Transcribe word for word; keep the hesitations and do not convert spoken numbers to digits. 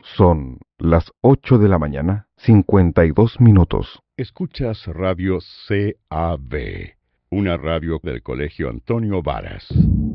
Son las ocho de la mañana, cincuenta y dos minutos. Escuchas Radio C A B, una radio del Colegio Antonio Varas.